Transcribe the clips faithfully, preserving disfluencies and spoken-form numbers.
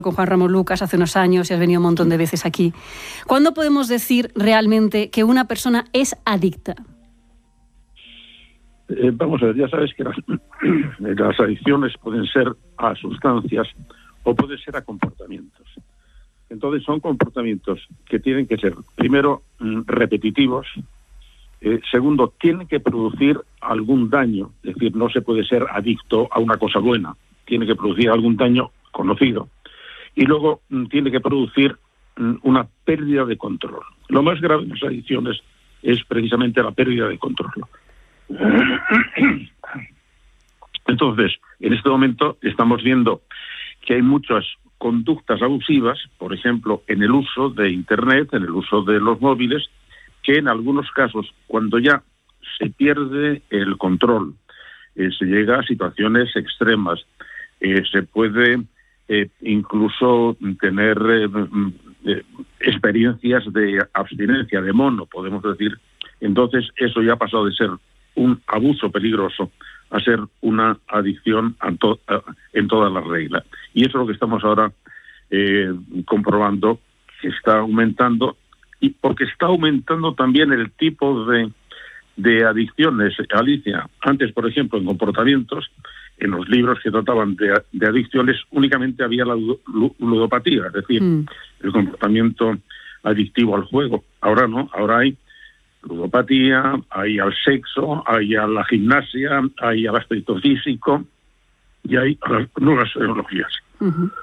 con Juan Ramón Lucas hace unos años y has venido un montón de veces aquí. ¿Cuándo podemos decir realmente que una persona es adicta? Eh, vamos a ver, ya sabes que las, las adicciones pueden ser a sustancias o pueden ser a comportamientos. Entonces son comportamientos que tienen que ser, primero, repetitivos, eh, segundo, tienen que producir algún daño, es decir, no se puede ser adicto a una cosa buena, tiene que producir algún daño conocido, y luego mm, tiene que producir mm, una pérdida de control. Lo más grave de las adicciones es precisamente la pérdida de control. Entonces, en este momento estamos viendo que hay muchas conductas abusivas, por ejemplo, en el uso de Internet, en el uso de los móviles, que en algunos casos, cuando ya se pierde el control, eh, se llega a situaciones extremas, eh, se puede eh, incluso tener eh, eh, experiencias de abstinencia, de mono, podemos decir. Entonces, eso ya ha pasado de ser un abuso peligroso a ser una adicción a to- a, en todas las reglas. Y eso es lo que estamos ahora eh, comprobando, que está aumentando, y porque está aumentando también el tipo de, de adicciones. Alicia, antes, por ejemplo, en comportamientos, en los libros que trataban de, de adicciones, únicamente había la ludopatía, es decir, mm. el comportamiento adictivo al juego. Ahora no, ahora hay ludopatía, hay al sexo, hay a la gimnasia, hay al aspecto físico y hay a las nuevas tecnologías. Uh-huh.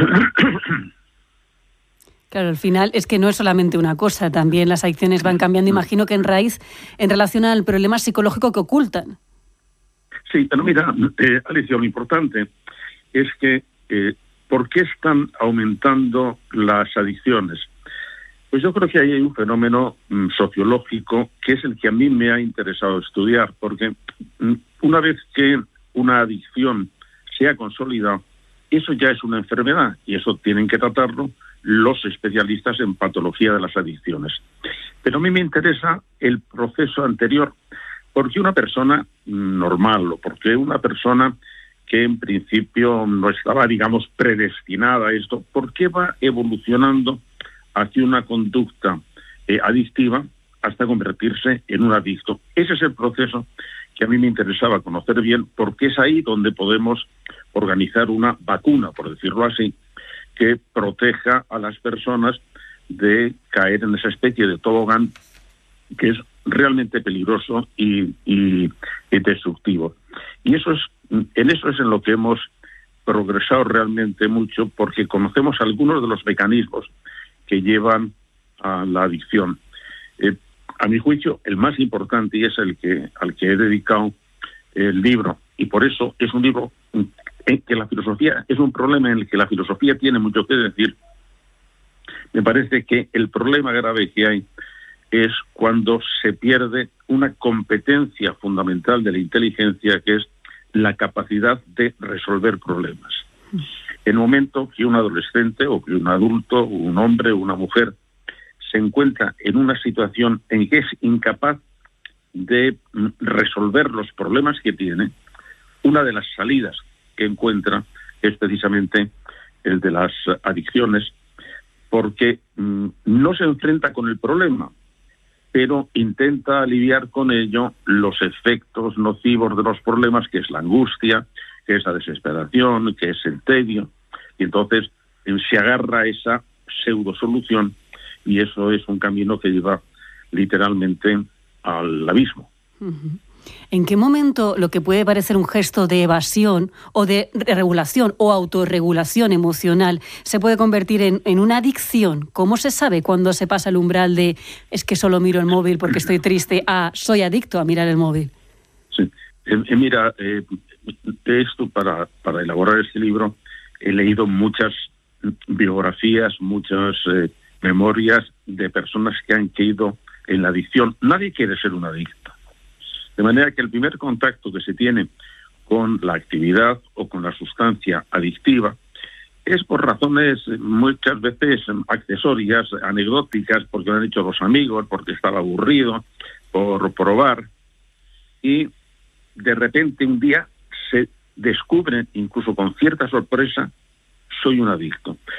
Claro, al final es que no es solamente una cosa, también las adicciones van cambiando, imagino que en raíz, en relación al problema psicológico que ocultan. Sí, pero mira, eh, Alicia, lo importante es que eh, ¿por qué están aumentando las adicciones? Pues yo creo que ahí hay un fenómeno mm, sociológico que es el que a mí me ha interesado estudiar, porque mm, una vez que una adicción se ha consolidado, eso ya es una enfermedad y eso tienen que tratarlo los especialistas en patología de las adicciones. Pero a mí me interesa el proceso anterior, porque una persona normal o porque una persona que en principio no estaba, digamos, predestinada a esto, ¿por qué va evolucionando hacia una conducta eh, adictiva hasta convertirse en un adicto? Ese es el proceso que a mí me interesaba conocer bien, porque es ahí donde podemos organizar una vacuna, por decirlo así, que proteja a las personas de caer en esa especie de tobogán que es realmente peligroso y, y, y destructivo. Y eso es, en eso es en lo que hemos progresado realmente mucho, porque conocemos algunos de los mecanismos que llevan a la adicción. Eh, a mi juicio, el más importante, y es el que al que he dedicado el libro, y por eso es un libro en que la filosofía es un problema en el que la filosofía tiene mucho que decir. Me parece que el problema grave que hay es cuando se pierde una competencia fundamental de la inteligencia, que es la capacidad de resolver problemas. En el momento que un adolescente o que un adulto, un hombre o una mujer se encuentra en una situación en que es incapaz de resolver los problemas que tiene, una de las salidas que encuentra es precisamente el de las adicciones, porque mmm, no se enfrenta con el problema, pero intenta aliviar con ello los efectos nocivos de los problemas, que es la angustia, que es la desesperación, que es el tedio, y entonces eh, se agarra a esa pseudo solución, y eso es un camino que lleva literalmente al abismo. Uh-huh. ¿En qué momento lo que puede parecer un gesto de evasión o de regulación o autorregulación emocional se puede convertir en, en una adicción? ¿Cómo se sabe cuándo se pasa el umbral de es que solo miro el móvil porque estoy triste a soy adicto a mirar el móvil? Sí, eh, eh, mira, eh, de esto para, para elaborar este libro he leído muchas biografías, muchas eh, memorias de personas que han caído en la adicción. Nadie quiere ser un adicto. De manera que el primer contacto que se tiene con la actividad o con la sustancia adictiva es por razones muchas veces accesorias, anecdóticas, porque lo han hecho los amigos, porque estaba aburrido, por probar. Y de repente un día se descubren, incluso con cierta sorpresa, soy un adicto.